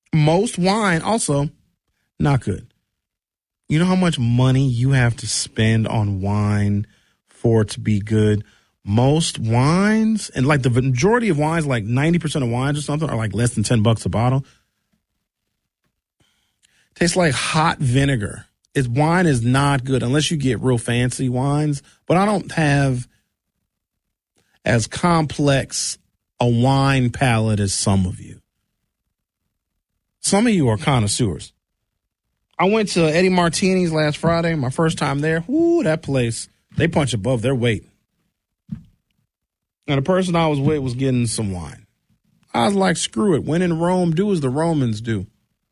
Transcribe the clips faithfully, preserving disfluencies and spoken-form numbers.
Most wine also not good. You know how much money you have to spend on wine for it to be good? Most wines, and like the majority of wines, like ninety percent of wines or something, are like less than ten bucks a bottle. Tastes like hot vinegar. It's, wine is not good unless you get real fancy wines. But I don't have as complex a wine palate as some of you. Some of you are connoisseurs. I went to Eddie Martini's last Friday, my first time there. Ooh, that place, they punch above their weight. And the person I was with was getting some wine. I was like, screw it. When in Rome, do as the Romans do.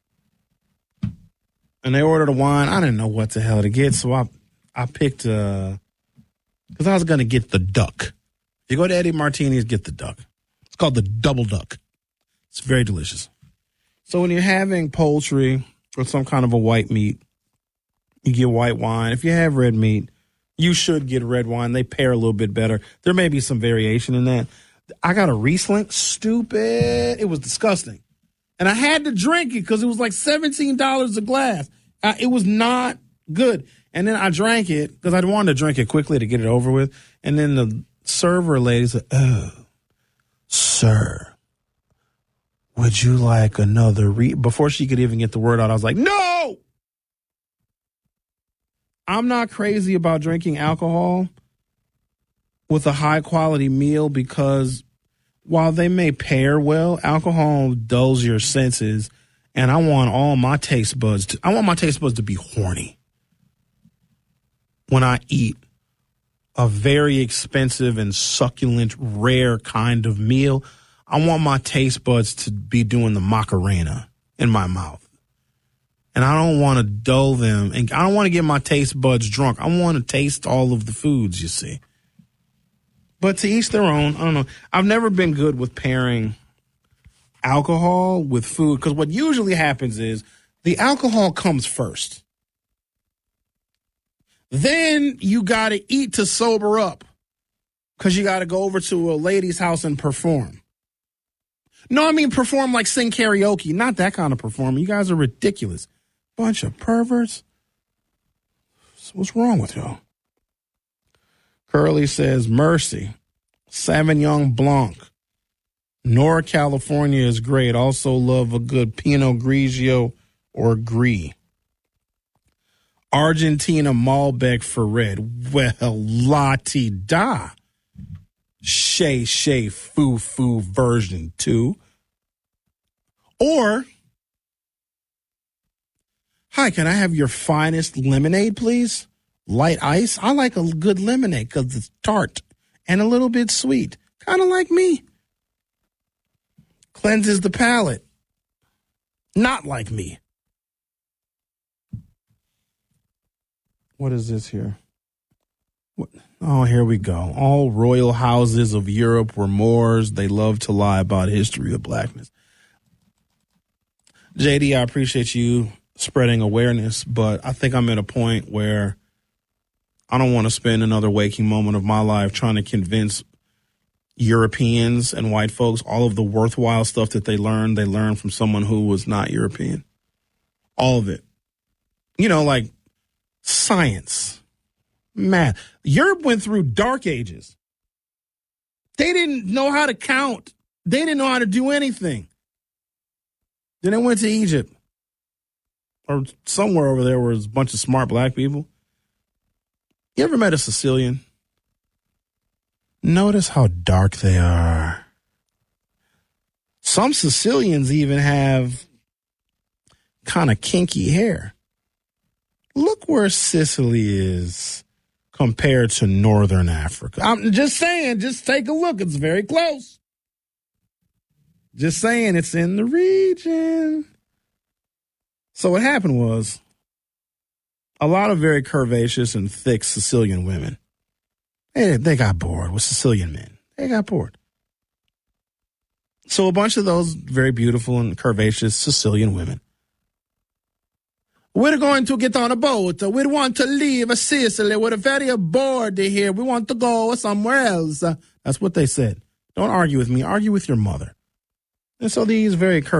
And they ordered a wine. I didn't know what the hell to get, so I I picked, uh, because I was going to get the duck. If you go to Eddie Martini's, get the duck. It's called the double duck. It's very delicious. So when you're having poultry or some kind of a white meat, you get white wine. If you have red meat, you should get red wine. They pair a little bit better. There may be some variation in that. I got a Riesling. Stupid. It was disgusting. And I had to drink it because it was like seventeen dollars a glass. Uh, it was not good. And then I drank it because I wanted to drink it quickly to get it over with. And then the server lady said, oh, sir, would you like another re-? Before she could even get the word out, I was like, no! I'm not crazy about drinking alcohol with a high-quality meal because while they may pair well, alcohol dulls your senses, and I want all my taste buds to, I want my taste buds to be horny when I eat a very expensive and succulent, rare kind of meal. I want my taste buds to be doing the Macarena in my mouth. And I don't want to dull them. And I don't want to get my taste buds drunk. I want to taste all of the foods, you see. But to each their own. I don't know. I've never been good with pairing alcohol with food because what usually happens is the alcohol comes first. Then you got to eat to sober up because you got to go over to a lady's house and perform. No, I mean perform like sing karaoke. Not that kind of performing. You guys are ridiculous. Bunch of perverts. What's wrong with y'all? Curly says, mercy. Sauvignon Blanc. Nor California is great. Also love a good Pinot Grigio or Gris. Argentina Malbec for red. Well, la-ti-da. Shay Shay Foo Foo version two. Or, hi, can I have your finest lemonade, please? Light ice? I like a good lemonade because it's tart and a little bit sweet. Kind of like me. Cleanses the palate. Not like me. What is this here? What? Oh, here we go. All royal houses of Europe were Moors. They love to lie about history of blackness. J D, I appreciate you spreading awareness, but I think I'm at a point where I don't want to spend another waking moment of my life trying to convince Europeans and white folks all of the worthwhile stuff that they learned, they learned from someone who was not European. All of it. You know, like science, math. Europe went through dark ages. They didn't know how to count. They didn't know how to do anything. Then they went to Egypt or somewhere over there where there's a bunch of smart black people. You ever met a Sicilian? Notice how dark they are. Some Sicilians even have kind of kinky hair. Look where Sicily is compared to Northern Africa. I'm just saying, just take a look. It's very close. Just saying, it's in the region. So what happened was a lot of very curvaceous and thick Sicilian women, they, they got bored with Sicilian men. They got bored. So a bunch of those very beautiful and curvaceous Sicilian women, we're going to get on a boat. We want to leave Sicily. We're very bored here. We want to go somewhere else. That's what they said. Don't argue with me. Argue with your mother. And so these very curvaceous